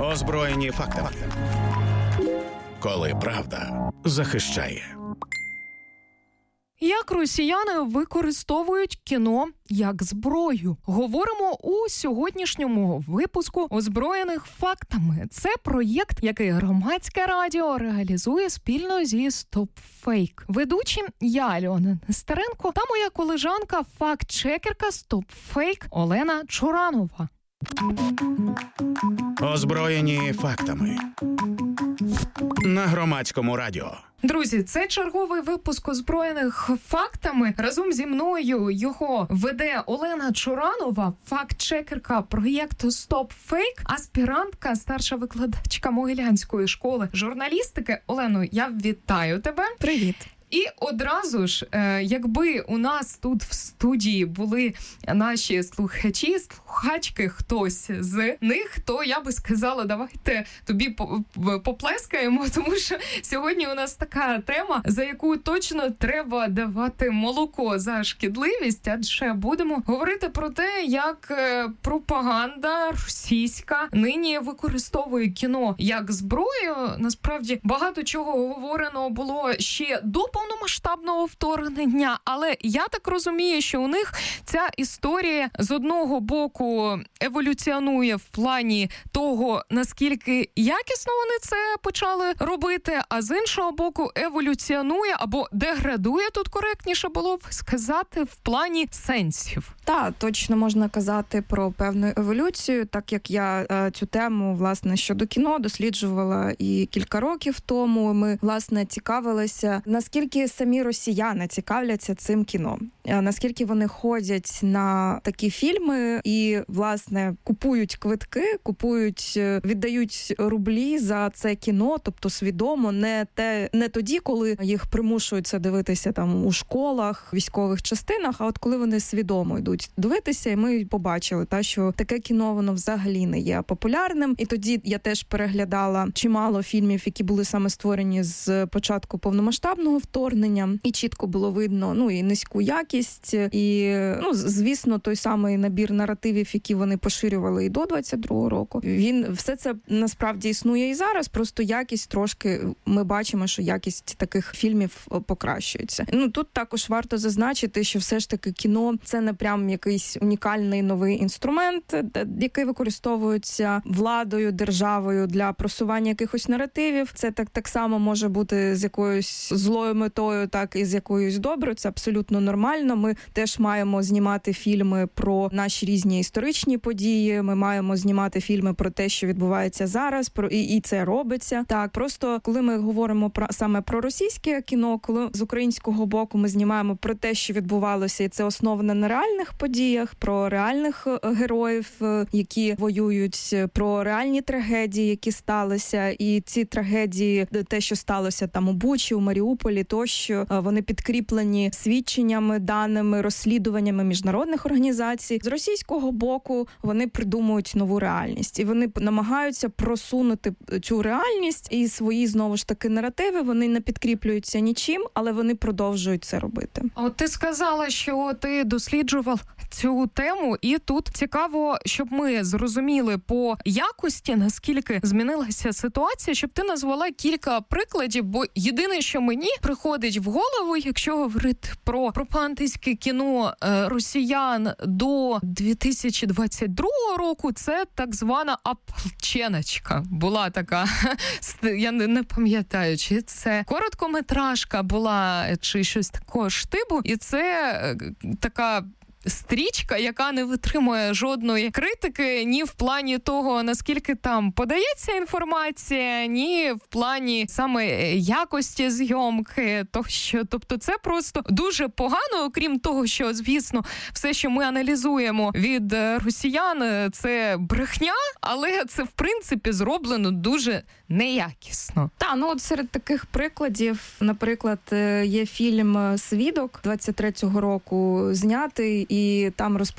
Озброєні фактами. Коли правда захищає. Як росіяни використовують кіно як зброю? Говоримо у сьогоднішньому випуску «Озброєних фактами». Це проєкт, який Громадське радіо реалізує спільно зі Stop Fake. Ведучі я, Альона Нестеренко, та моя колежанка, факт-чекерка Stop Fake Олена Чуранова. Озброєні фактами. На Громадському радіо. Друзі, це черговий випуск «Озброєних фактами». Разом зі мною його веде Олена Чуранова, факт-чекерка проєкту Stop Fake, аспірантка, старша викладачка Могилянської школи журналістики. Олено, я вітаю тебе. Привіт. І одразу ж, якби у нас тут в студії були наші слухачі, слухачки, хтось з них, то я би сказала, давайте тобі поплескаємо, тому що сьогодні у нас така тема, за яку точно треба давати молоко за шкідливість, адже будемо говорити про те, як пропаганда російська нині використовує кіно як зброю. Насправді, багато чого говорено було ще до повномасштабного вторгнення, але я так розумію, що у них ця історія з одного боку еволюціонує в плані того, наскільки якісно вони це почали робити, а з іншого боку еволюціонує або деградує, тут коректніше було б сказати, в плані сенсів. Так, точно можна казати про певну еволюцію, так як я цю тему, власне, щодо кіно досліджувала і кілька років тому. Ми, власне, цікавилися, наскільки самі росіяни цікавляться цим кіно, наскільки вони ходять на такі фільми і, власне, купують квитки, віддають рублі за це кіно, тобто свідомо, не тоді, коли їх примушують це дивитися там у школах, військових частинах, а от коли вони свідомо йдуть дивитися, і ми побачили, що таке кіно, воно взагалі не є популярним. І тоді я теж переглядала чимало фільмів, які були саме створені з початку повномасштабного вторгнення, і чітко було видно, і низьку якість, і, звісно, той самий набір наративів, які вони поширювали і до 22-го року. Все це насправді існує і зараз, просто якість трошки, ми бачимо, що якість таких фільмів покращується. Тут також варто зазначити, що все ж таки кіно – це не прям якийсь унікальний новий інструмент, який використовується владою, державою для просування якихось наративів. Це так само може бути з якоюсь злою метою, так і з якоюсь доброю. Це абсолютно нормально. Ми теж маємо знімати фільми про наші різні історичні події. Ми маємо знімати фільми про те, що відбувається зараз, і це робиться. Так, просто коли ми говоримо саме про російське кіно, коли з українського боку ми знімаємо про те, що відбувалося, і це основане на реальних подіях, про реальних героїв, які воюють, про реальні трагедії, які сталися, і ці трагедії, те, що сталося там у Бучі, у Маріуполі, тощо, вони підкріплені свідченнями, даними, розслідуваннями міжнародних організацій. З російського боку вони придумують нову реальність, і вони намагаються просунути цю реальність, і свої, знову ж таки, наративи, вони не підкріплюються нічим, але вони продовжують це робити. От ти сказала, що ти досліджував цю тему, і тут цікаво, щоб ми зрозуміли по якості, наскільки змінилася ситуація, щоб ти назвала кілька прикладів, бо єдине, що мені приходить в голову, якщо говорити про пропагандистське кіно росіян до 2022 року, це так звана «Ополченочка». Була така, я не пам'ятаю, чи це короткометражка була, чи щось такого штибу, і це така стрічка, яка не витримує жодної критики ні в плані того, наскільки там подається інформація, ні в плані саме якості зйомки, тощо. Тобто це просто дуже погано, окрім того, що, звісно, все, що ми аналізуємо від росіян, це брехня, але це, в принципі, зроблено дуже неякісно. От серед таких прикладів, наприклад, є фільм «Свідок» 23-го року знятий, і там